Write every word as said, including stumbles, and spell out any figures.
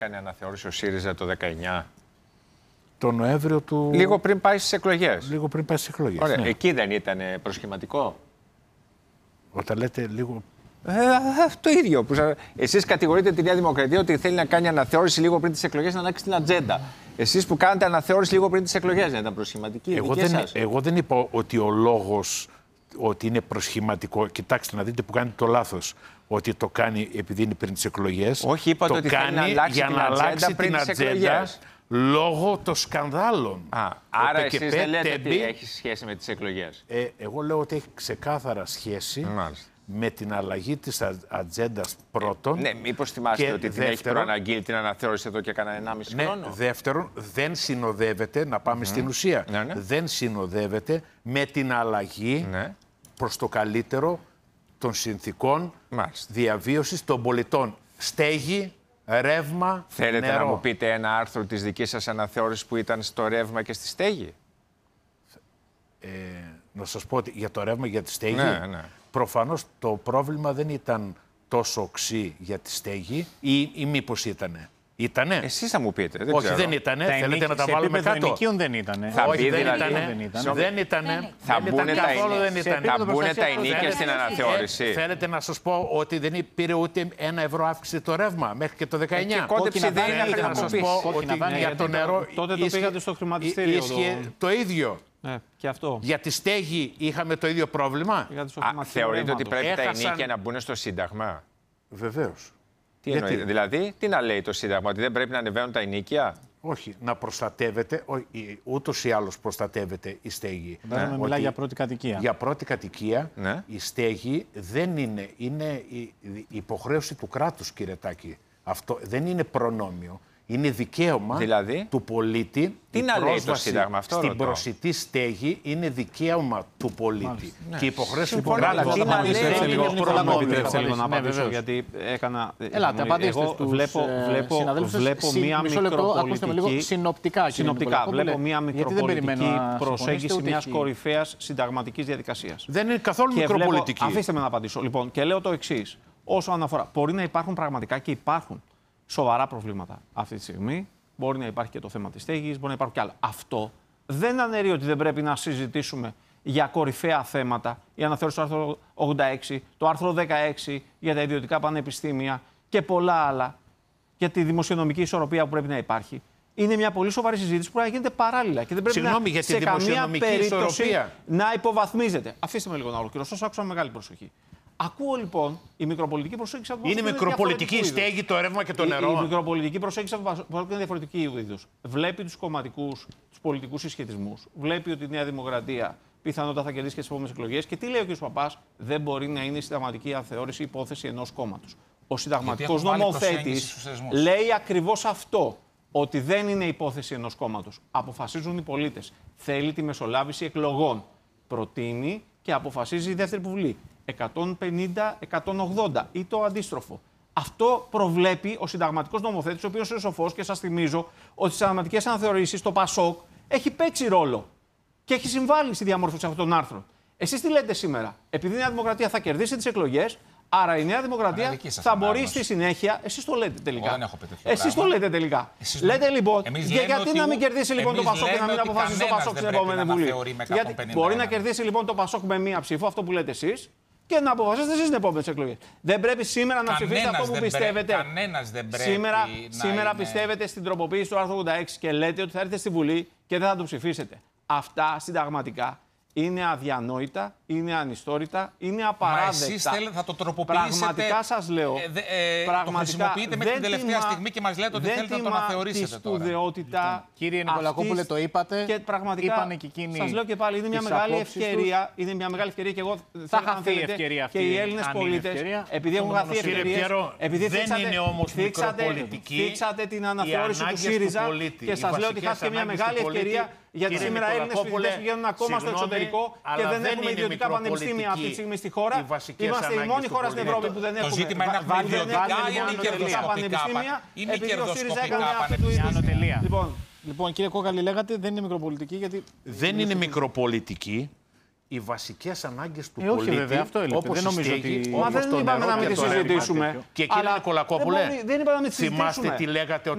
Κάνει αναθεώρηση ο ΣΥΡΙΖΑ το δεκαεννιά. Το Νοέμβριο του... Λίγο πριν πάει στις εκλογές. Λίγο πριν πάει στις εκλογές. Ωραία. Ναι. Εκεί δεν ήταν προσχηματικό. Όταν λέτε λίγο... Ε, το ίδιο. Που... Εσείς κατηγορείτε τη Νέα Δημοκρατία ότι θέλει να κάνει αναθεώρηση λίγο πριν τις εκλογές να αλλάξει την ατζέντα. Εσείς που κάνετε αναθεώρηση λίγο πριν τις εκλογές, δεν ήταν προσχηματική. Εγώ δεν, εγώ δεν είπα ότι ο λόγος ότι είναι προσχηματικό. Κοιτάξτε να δείτε που κάνει το λάθος. Ότι το κάνει επειδή είναι πριν τις εκλογές. Όχι, είπατε ότι κάνει θέλει να αλλάξει για την να ατζέντα αλλάξει πριν την τις ατζέντα εκλογές. Λόγω των σκανδάλων. Α, άρα ο εσείς ΠΚΠ δεν λέτε τέμπει, ότι έχει σχέση με τις εκλογές. Ε, εγώ λέω ότι έχει ξεκάθαρα σχέση Μάλιστα. με την αλλαγή της ατζέντας πρώτον. Ναι, μήπως θυμάστε και ότι την δεύτερον, έχει προαναγγείλει την αναθεώρηση εδώ και κανένα ενάμιση ναι, χρόνο. Δεύτερον, δεν συνοδεύεται, να πάμε mm. στην ουσία, ναι, ναι. δεν συνοδεύεται με την αλλαγή ναι. προς το καλύτερο των συνθηκών Μάλιστα. διαβίωσης των πολιτών. Στέγη, ρεύμα, Θέλετε νερό. να μου πείτε ένα άρθρο της δικής σας αναθεώρησης που ήταν στο ρεύμα και στη στέγη. Ε, να σας πω ότι για το ρεύμα, για τη στέγη, ναι, ναι. προφανώς το πρόβλημα δεν ήταν τόσο οξύ για τη στέγη ή, ή μήπως ήτανε. Ήτανε. Εσείς θα μου πείτε. Δεν Όχι, ξέρω. δεν ήτανε. Τα Θέλετε ενίκη, να τα σε βάλουμε επίπεδο κάτω. ενοικίων δεν ήτανε. Θα Όχι, μπει δεν δηλαδή. ήτανε. Δεν ήτανε. Δεν ήτανε. Θα δεν μπουν ήταν τα καθόλου δεν ενίκια. ήτανε. Θα μπουν τα ενίκια στην αναθεώρηση. Ε, θέλετε να σας πω ότι δεν πήρε ούτε ένα ευρώ αύξηση το ρεύμα μέχρι και το δεκαεννιά. Και κόντεψε Κόκκινα δεν είναι δάνεια, να σας χρηματοποίηση. πω ότι Κόκκινα δάνεια, για το γιατί νερό τότε το ίσχυε- πήγατε στο χρηματιστήριο, ίσχυε το- το ίδιο. Ναι, και αυτό. Για τη στέγη είχαμε το ίδιο πρόβλημα. Πήγατε στο Α, χρηματιστήριο θεωρείτε ότι ρεύματος. πρέπει τα Έχασαν- ενίκια να μπουν στο Σύνταγμα. Βεβαίως. Τι Γιατί? εννοείτε, δηλαδή, τι να λέει το Σύνταγμα, ότι δεν πρέπει να ανεβαίνουν τα ενίκια. Όχι, να προστατεύεται, ούτως ή άλλως προστατεύεται η στέγη. Ναι. Ότι Μιλάει για πρώτη κατοικία. Για πρώτη κατοικία Ναι. η στέγη δεν είναι, είναι η η υποχρέωση του κράτους, κύριε Τάκη. Αυτό δεν είναι προνόμιο. Είναι δικαίωμα Δηλαδή? του πολίτη. Τι η να λέει το πρόσβαση Σύνταγμα, αυτό στην ρωτώ. προσιτή στέγη είναι δικαίωμα του πολίτη. Ναι. Και η υποχρέωση του Συμφωνώ, αλλά κράτους τι να λέει, δεν λίγο είναι Θέλω να μου προνόμιο. επιτρέψετε λίγο να Ναι, απαντήσω, βεβαίως. γιατί έκανα... Ελάτε, απαντήστε Εγώ στους βλέπω, βλέπω, συναδέλφους σας. βλέπω Συ- μία μισό λεπτό, ακούστε με μικροπολιτική... λίγο συνοπτικά, κύριε Συνοπτικά, Νικολακόπουλε, βλέπω μία γιατί δεν περιμένω μικροπολιτική να προσέγγιση συμφωνήσετε, μιας ούτε κορυφαίας συνταγματικής διαδικασίας. Δεν είναι καθόλου Και μικροπολιτική. Βλέπω, αφήστε με να απαντήσω. Λοιπόν, και λέω το εξής. Όσον αφορά, μπορεί να υπάρχουν πραγματικά και υπάρχουν σοβαρά προβλήματα αυτή τη στιγμή. Μπορεί να υπάρχει και το θέμα της στέγης, μπορεί να υπάρχουν και άλλα. Αυτό δεν αναιρεί ότι δεν πρέπει να συζητήσουμε για κορυφαία θέματα. Η αναθεώρηση του άρθρου ογδόντα έξι, το άρθρο δεκαέξι για τα ιδιωτικά πανεπιστήμια και πολλά άλλα. Για τη δημοσιονομική ισορροπία που πρέπει να υπάρχει. Είναι μια πολύ σοβαρή συζήτηση που πρέπει να γίνεται παράλληλα και δεν πρέπει Συγγνώμη, να, για τη σε καμία δημοσιονομική περίπτωση ισορροπία. να υποβαθμίζεται. Αφήστε με λίγο να ολοκληρώσω, σας άκουσα με μεγάλη προσοχή. Ακούω λοιπόν η μικροπολιτική προσέγγιση από Είναι μικροπολιτική η στέγη, το ρεύμα και το η, νερό. η μικροπολιτική προσέγγιση από Πασόκ είναι διαφορετική είδου. Βλέπει του κομματικούς, του πολιτικούς συσχετισμούς. Βλέπει ότι η Νέα Δημοκρατία πιθανότατα θα κερδίσει και τις επόμενες εκλογές. Και τι λέει ο κ. Παπάς, δεν μπορεί να είναι η συνταγματική αναθεώρηση υπόθεση ενός κόμματος. Ο συνταγματικός νομοθέτης λέει ακριβώς αυτό. Ότι δεν είναι υπόθεση ενός κόμματος. Αποφασίζουν οι πολίτες. Θέλει τη μεσολάβηση εκλογών. Προτείνει και αποφασίζει η δεύτερη βουλή. εκατόν πενήντα εκατόν ογδόντα ή το αντίστροφο. Αυτό προβλέπει ο συνταγματικός νομοθέτης, ο οποίος είναι σοφός και σας θυμίζω ότι στις συνταγματικές αναθεωρήσεις το ΠΑΣΟΚ έχει παίξει ρόλο και έχει συμβάλει στη διαμόρφωση αυτών των άρθρων. Εσείς τι λέτε σήμερα? Επειδή η Νέα Δημοκρατία θα κερδίσει τις εκλογές, άρα η Νέα Δημοκρατία θα μπορεί στη συνέχεια. Εσείς το λέτε τελικά. Εγώ δεν έχω πει τέτοιο Εσείς το λέτε τελικά. Εσείς λέτε λοιπόν, εμείς για, λέμε γιατί ότι να μην ο- κερδίσει λοιπόν το εμείς ΠΑΣΟΚ και να λέμε μην ότι αποφασίσει το κανένας ΠΑΣΟΚ στην δεν πρέπει επόμενη να βουλή? αναθεωρεί με Γιατί εκατόν πενήντα μπορεί να ένα. κερδίσει λοιπόν το ΠΑΣΟΚ με μία ψήφο, αυτό που λέτε εσείς, και να αποφασίσετε εσείς στις επόμενες εκλογές. Δεν πρέπει σήμερα να ψηφίσετε Κανένας αυτό που δεν πρέ- πιστεύετε. κανένας δεν πρέπει Σήμερα, να σήμερα είναι- πιστεύετε στην τροποποίηση του άρθρου ογδόντα έξι και λέτε ότι θα έρθετε στη Βουλή και δεν θα το ψηφίσετε. Αυτά συνταγματικά είναι αδιανόητα, είναι ανιστόρητα, είναι Μα απαράδεκτα. εσείς θέλετε, θα το τροποποιήσετε. Πραγματικά σας λέω. Ε, δε- ε, πραγματικά το χρησιμοποιείτε μέχρι την δεν τελευταία τιμά- στιγμή και μας λέτε ότι δεν θέλετε να το τιμά αναθεωρήσετε τη τώρα. σπουδαιότητα. Κύριε Νικολακόπουλε, αυτής- το είπατε. Και πραγματικά Είπανε και εκείνοι σας λέω και πάλι, είναι μια τις μεγάλη απόψεις ευκαιρία. Είναι μια μεγάλη ευκαιρία και εγώ θέλω να χαθεί η θέλετε, ευκαιρία αυτή, και οι Έλληνες αν είναι πολίτες, ευκαιρία. επειδή έχουν Το χαθεί μονοσύλλογο. ευκαιρίες, Κύριε Πιέρο, επειδή δεν θίξατε- είναι όμως θίξατε- μικροπολιτική θίξατε την οι αναθεώρηση του ανάγκες του ΣΥΡΙΖΑ πολίτη, και οι σας λέω ότι βασικές χάθηκε μια ανάγκες μεγάλη του πολίτη. ευκαιρία, γιατί Κύριε σήμερα Έλληνες Νικολακόπουλε, φοιτητές πηγαίνουν ακόμα στο συγγνώμη, εξωτερικό και αλλά δεν δεν έχουμε είναι ιδιωτικά πανεπιστήμια αυτή τη στιγμή στη χώρα. οι βασικές Είμαστε η ανάγκες μόνη του χώρα στην πολίτη. Ευρώπη που δεν Το έχουμε ζήτημα είναι να έχουμε βάλει- ιδιωτικά βάλει ή μόνο μη ιδιωτικά κερδοσκοπικά πανεπιστήμια, ή μη επειδή ο ΣΥΡΙΖΑ κερδοσκοπικά έκανε αυτή του πανεπιστήμια. είδους. Τελεία. Λοιπόν, Λοιπόν, κύριε Κόκαλη, λέγατε δεν είναι μικροπολιτική γιατί. Δεν είναι μικροπολιτική. Οι βασικές ανάγκες του Ε, όχι, πολίτη, βέβαια, αυτό έλεγε. όπως Δεν η νομίζω στέγη, ότι- Μα όπως δεν το είπαμε νερό να μην και τη το ρεύμα. συζητήσουμε. Και κύριε Αλλά Νικολακόπουλε, δεν μπορεί- δεν είπαμε να μην τη θυμάστε συζητήσουμε. τι λέγατε όταν